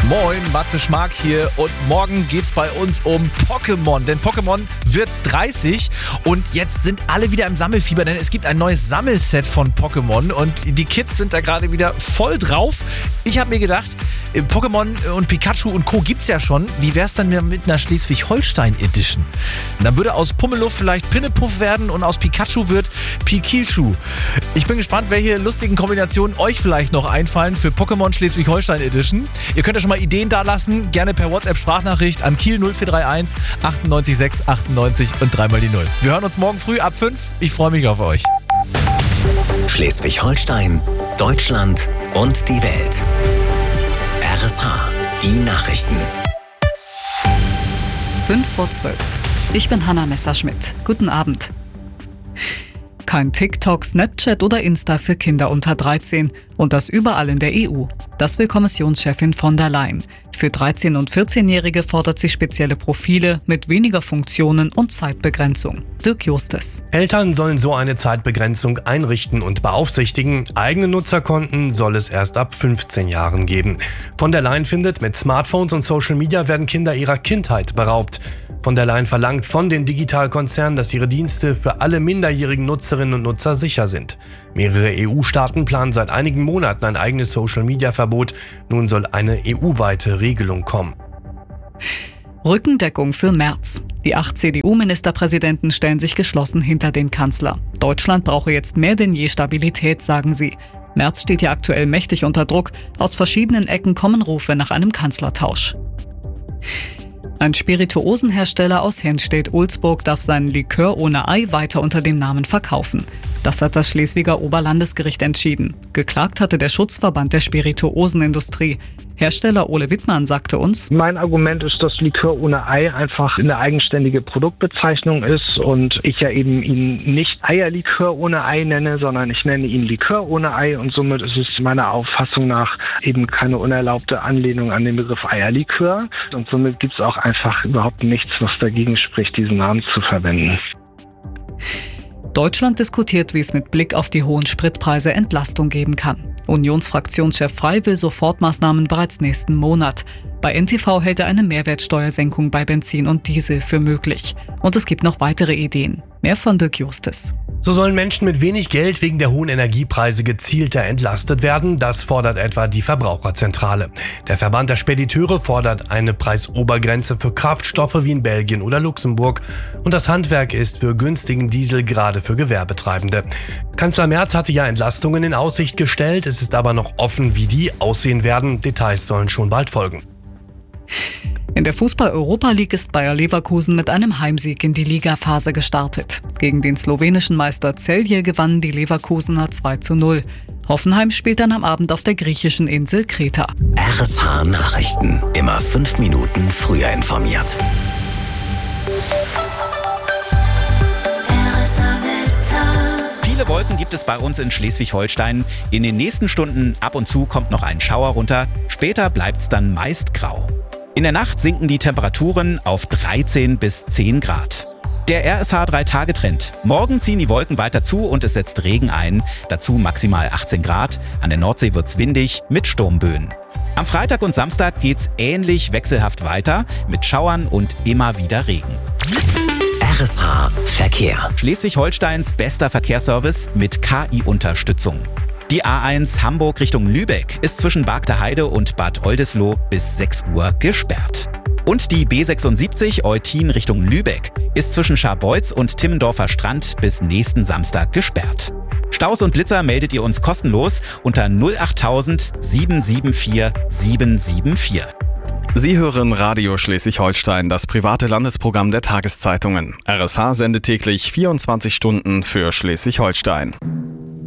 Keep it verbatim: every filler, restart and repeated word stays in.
Moin, Matze Schmark hier und morgen geht's bei uns um Pokémon, denn Pokémon wird dreißig und jetzt sind alle wieder im Sammelfieber, denn es gibt ein neues Sammelset von Pokémon und die Kids sind da gerade wieder voll drauf. Ich habe mir gedacht, Pokémon und Pikachu und Co. gibt's ja schon, wie wär's dann mit einer Schleswig-Holstein-Edition? Dann würde aus Pummeluff vielleicht Pinnepuff werden und aus Pikachu wird Pikilchu. Ich bin gespannt, welche lustigen Kombinationen euch vielleicht noch einfallen für Pokémon Schleswig-Holstein Edition. Ihr könnt ja schon mal Ideen da lassen, gerne per WhatsApp-Sprachnachricht an Kiel null vier drei eins achtundneunzig sechs achtundneunzig und dreimal die Null. Wir hören uns morgen früh ab fünf. Ich freue mich auf euch. Schleswig-Holstein, Deutschland und die Welt. R S H, die Nachrichten. fünf vor zwölf. Ich bin Hanna Messerschmidt. Guten Abend. Kein TikTok, Snapchat oder Insta für Kinder unter dreizehn und das überall in der E U. Das will Kommissionschefin von der Leyen. Für dreizehn- und vierzehnjährige fordert sie spezielle Profile mit weniger Funktionen und Zeitbegrenzung. Dirk Justes. Eltern sollen so eine Zeitbegrenzung einrichten und beaufsichtigen. Eigene Nutzerkonten soll es erst ab fünfzehn Jahren geben. Von der Leyen findet, mit Smartphones und Social Media werden Kinder ihrer Kindheit beraubt. Von der Leyen verlangt von den Digitalkonzernen, dass ihre Dienste für alle minderjährigen Nutzerinnen und Nutzer sicher sind. Mehrere E U-Staaten planen seit einigen Monaten ein eigenes Social-Media-Verbot. Nun soll eine E U-weite Regelung kommen. Rückendeckung für Merz. Die acht C D U-Ministerpräsidenten stellen sich geschlossen hinter den Kanzler. Deutschland brauche jetzt mehr denn je Stabilität, sagen sie. Merz steht ja aktuell mächtig unter Druck. Aus verschiedenen Ecken kommen Rufe nach einem Kanzlertausch. Ein Spirituosenhersteller aus Henstedt-Ulzburg darf seinen Likör ohne Ei weiter unter dem Namen verkaufen. Das hat das Schleswiger Oberlandesgericht entschieden. Geklagt hatte der Schutzverband der Spirituosenindustrie. Hersteller Ole Wittmann sagte uns: Mein Argument ist, dass Likör ohne Ei einfach eine eigenständige Produktbezeichnung ist und ich ja eben ihn nicht Eierlikör ohne Ei nenne, sondern ich nenne ihn Likör ohne Ei und somit ist es meiner Auffassung nach eben keine unerlaubte Anlehnung an den Begriff Eierlikör und somit gibt es auch einfach überhaupt nichts, was dagegen spricht, diesen Namen zu verwenden. Deutschland diskutiert, wie es mit Blick auf die hohen Spritpreise Entlastung geben kann. Unionsfraktionschef Frey will Sofortmaßnahmen bereits nächsten Monat. Bei N T V hält er eine Mehrwertsteuersenkung bei Benzin und Diesel für möglich. Und es gibt noch weitere Ideen. Mehr von Dirk Justes. So sollen Menschen mit wenig Geld wegen der hohen Energiepreise gezielter entlastet werden. Das fordert etwa die Verbraucherzentrale. Der Verband der Spediteure fordert eine Preisobergrenze für Kraftstoffe wie in Belgien oder Luxemburg. Und das Handwerk ist für günstigen Diesel gerade für Gewerbetreibende. Kanzler Merz hatte ja Entlastungen in Aussicht gestellt. Es ist aber noch offen, wie die aussehen werden. Details sollen schon bald folgen. In der Fußball-Europa League ist Bayer Leverkusen mit einem Heimsieg in die Ligaphase gestartet. Gegen den slowenischen Meister Celje gewannen die Leverkusener zwei zu null. Hoffenheim spielt dann am Abend auf der griechischen Insel Kreta. R S H Nachrichten. Immer fünf Minuten früher informiert. Viele Wolken gibt es bei uns in Schleswig-Holstein. In den nächsten Stunden ab und zu kommt noch ein Schauer runter. Später bleibt es dann meist grau. In der Nacht sinken die Temperaturen auf dreizehn bis zehn Grad. Der R S H drei Tage Trend. Morgen ziehen die Wolken weiter zu und es setzt Regen ein. Dazu maximal achtzehn Grad. An der Nordsee wird's windig mit Sturmböen. Am Freitag und Samstag geht's ähnlich wechselhaft weiter mit Schauern und immer wieder Regen. R S H Verkehr. Schleswig-Holsteins bester Verkehrsservice mit K I-Unterstützung. Die A eins Hamburg Richtung Lübeck ist zwischen Bargter Heide und Bad Oldesloe bis sechs Uhr gesperrt. Und die B sechsundsiebzig Eutin Richtung Lübeck ist zwischen Scharbeutz und Timmendorfer Strand bis nächsten Samstag gesperrt. Staus und Blitzer meldet ihr uns kostenlos unter null acht null null sieben sieben vier sieben sieben vier. Sie hören Radio Schleswig-Holstein, das private Landesprogramm der Tageszeitungen. R S H sendet täglich vierundzwanzig Stunden für Schleswig-Holstein.